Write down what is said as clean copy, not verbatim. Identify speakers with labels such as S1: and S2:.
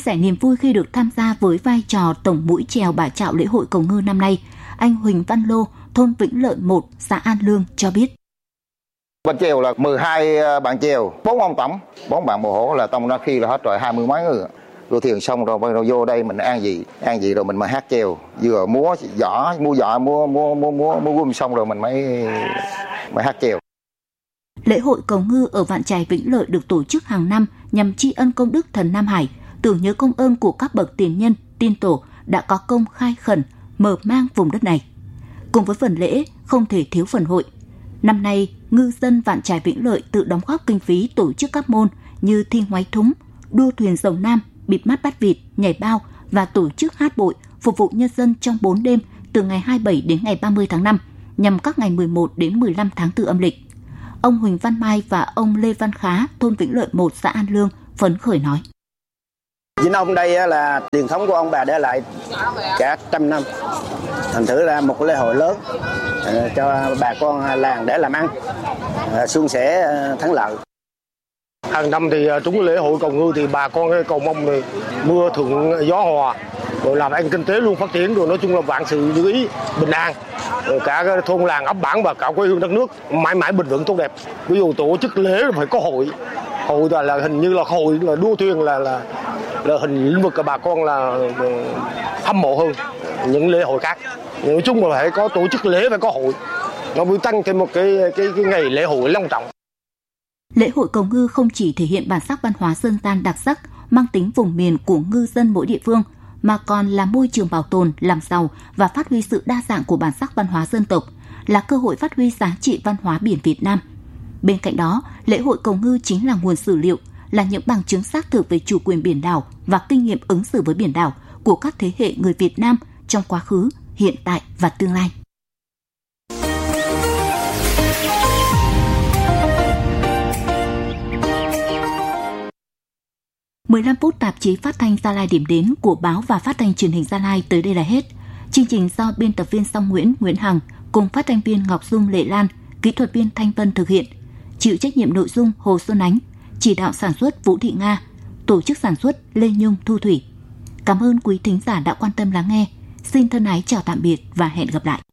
S1: sẻ niềm vui khi được tham gia với vai trò tổng mũi chèo bà Chạo lễ hội Cầu Ngư năm nay, anh Huỳnh Văn Lô, thôn Vĩnh Lợi 1, xã An Lương cho biết.
S2: Ban chèo là 12 bạn chèo, 4 ông tổng, 4 bạn bộ hổ là tông ra khi là hết rồi 20 mấy người. Rồi thuyền xong rồi vô đây mình ăn gì rồi mình mà hát chèo, vừa múa gươm xong rồi mình mới hát chèo.
S1: Lễ hội Cầu Ngư ở Vạn Chài Vĩnh Lợi được tổ chức hàng năm nhằm tri ân công đức thần Nam Hải, tưởng nhớ công ơn của các bậc tiền nhân, tiên tổ đã có công khai khẩn, mở mang vùng đất này. Cùng với phần lễ, không thể thiếu phần hội. Năm nay, ngư dân Vạn Chài Vĩnh Lợi tự đóng góp kinh phí tổ chức các môn như thi ngoáy thúng, đua thuyền rồng nam, bịt mắt bắt vịt, nhảy bao và tổ chức hát bội phục vụ nhân dân trong 4 đêm từ ngày 27 đến ngày 30 tháng 5 nhằm các ngày 11 đến 15 tháng 4 âm lịch. Ông Huỳnh Văn Mai và ông Lê Văn Khá, thôn Vĩnh Lợi 1, xã An Lương, phấn khởi nói.
S3: Vĩnh Ông đây là truyền thống của ông bà để lại cả trăm năm. Thành thử là một lễ hội lớn cho bà con làng để làm ăn, suôn sẻ thắng lợi.
S4: Hàng năm thì trúng lễ hội Cầu Ngư thì bà con cầu mong thì mưa thuận gió hòa, rồi làm ăn kinh tế luôn phát triển, rồi nói chung là vạn sự như ý, bình an. Rồi cả thôn làng ấp bản và cả quê hương đất nước mãi mãi bình vững tốt đẹp. Ví dụ tổ chức lễ phải có hội là hình như là hội là đua thuyền là hình lĩnh vực của bà con là hâm mộ hơn những lễ hội khác. Nói chung là phải có tổ chức lễ, phải có hội, nó mới tăng thêm một cái ngày lễ hội long trọng.
S1: Lễ hội Cầu Ngư không chỉ thể hiện bản sắc văn hóa dân gian đặc sắc, mang tính vùng miền của ngư dân mỗi địa phương, mà còn là môi trường bảo tồn, làm giàu và phát huy sự đa dạng của bản sắc văn hóa dân tộc, là cơ hội phát huy giá trị văn hóa biển Việt Nam. Bên cạnh đó, lễ hội Cầu Ngư chính là nguồn sử liệu, là những bằng chứng xác thực về chủ quyền biển đảo và kinh nghiệm ứng xử với biển đảo của các thế hệ người Việt Nam trong quá khứ, hiện tại và tương lai. ...15 phút tạp chí phát thanh Gia Lai điểm đến của báo và phát thanh truyền hình Gia Lai tới đây là hết. Chương trình do biên tập viên Song Nguyễn Hằng cùng phát thanh viên Ngọc Dung Lệ Lan, kỹ thuật viên Thanh Vân thực hiện. Chịu trách nhiệm nội dung Hồ Xuân Ánh, chỉ đạo sản xuất Vũ Thị Nga, tổ chức sản xuất Lê Nhung Thu Thủy. Cảm ơn quý thính giả đã quan tâm lắng nghe. Xin thân ái chào tạm biệt và hẹn gặp lại.